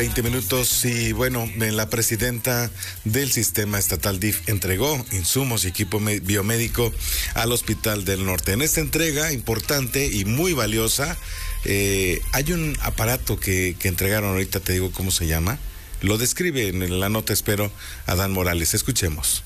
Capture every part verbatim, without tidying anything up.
veinte minutos y bueno, la presidenta del sistema estatal D I F entregó insumos y equipo biomédico al Hospital del Norte. En esta entrega importante y muy valiosa, eh, hay un aparato que, que entregaron, ahorita te digo cómo se llama, lo describe en la nota, espero, Adán Morales. Escuchemos.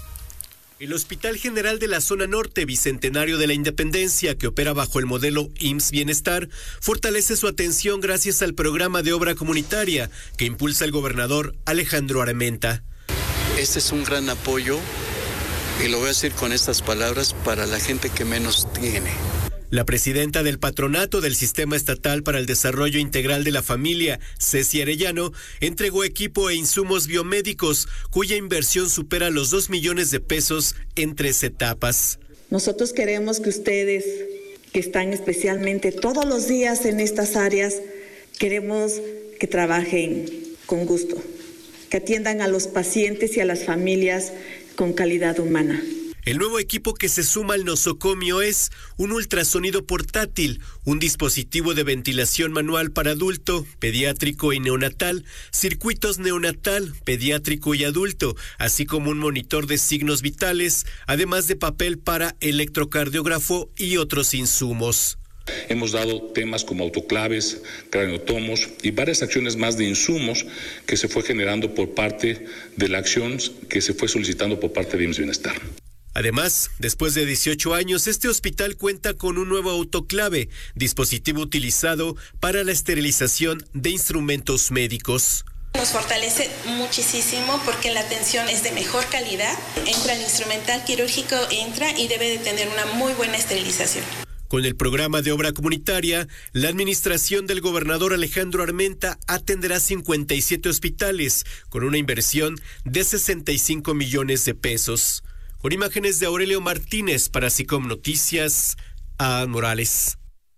El Hospital General de la Zona Norte, Bicentenario de la Independencia, que opera bajo el modelo I M S S Bienestar, fortalece su atención gracias al programa de obra comunitaria que impulsa el gobernador Alejandro Armenta. Este es un gran apoyo, y lo voy a decir con estas palabras, para la gente que menos tiene. La presidenta del Patronato del Sistema Estatal para el Desarrollo Integral de la Familia, Ceci Arellano, entregó equipo e insumos biomédicos, cuya inversión supera los dos millones de pesos en tres etapas. Nosotros queremos que ustedes, que están especialmente todos los días en estas áreas, queremos que trabajen con gusto, que atiendan a los pacientes y a las familias con calidad humana. El nuevo equipo que se suma al nosocomio es un ultrasonido portátil, un dispositivo de ventilación manual para adulto, pediátrico y neonatal, circuitos neonatal, pediátrico y adulto, así como un monitor de signos vitales, además de papel para electrocardiógrafo y otros insumos. Hemos dado temas como autoclaves, craniotomos y varias acciones más de insumos que se fue generando por parte de la acción que se fue solicitando por parte de I M S S Bienestar. Además, después de dieciocho años, este hospital cuenta con un nuevo autoclave, dispositivo utilizado para la esterilización de instrumentos médicos. Nos fortalece muchísimo porque la atención es de mejor calidad. Entra el instrumental quirúrgico, entra y debe de tener una muy buena esterilización. Con el programa de obra comunitaria, la administración del gobernador Alejandro Armenta atenderá cincuenta y siete hospitales, con una inversión de sesenta y cinco millones de pesos. Con imágenes de Aurelio Martínez para SICOM Noticias, a Morales.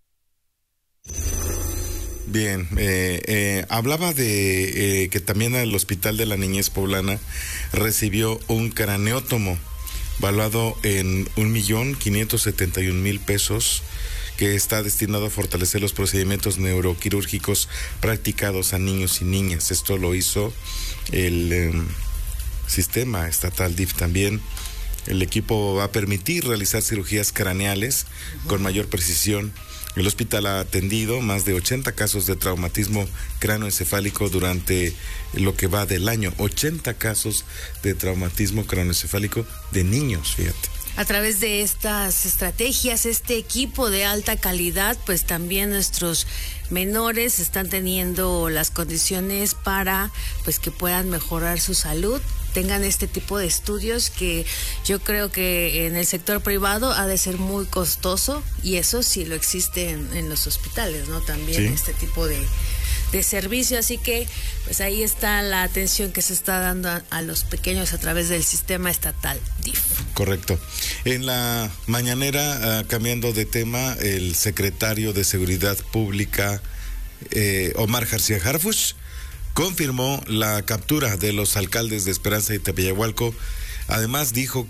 Bien, eh, eh, hablaba de eh, que también el Hospital de la Niñez Poblana recibió un craneótomo valuado en un millón quinientos setenta y un mil pesos, que está destinado a fortalecer los procedimientos neuroquirúrgicos practicados a niños y niñas. Esto lo hizo el eh, sistema estatal D I F también. El equipo va a permitir realizar cirugías craneales con mayor precisión. El hospital ha atendido más de ochenta casos de traumatismo cráneoencefálico durante lo que va del año. ochenta casos de traumatismo cráneoencefálico de niños, fíjate. A través de estas estrategias, este equipo de alta calidad, pues también nuestros menores están teniendo las condiciones para pues que puedan mejorar su salud, tengan este tipo de estudios que yo creo que en el sector privado ha de ser muy costoso, y eso sí lo existe en, en los hospitales, ¿no? También sí, este tipo de, de servicio, así que pues ahí está la atención que se está dando a, a los pequeños a través del sistema estatal D I F. Correcto. En la mañanera, uh, cambiando de tema, el secretario de Seguridad Pública, eh, Omar García Harfuch, confirmó la captura de los alcaldes de Esperanza y Tepeyahualco. Además dijo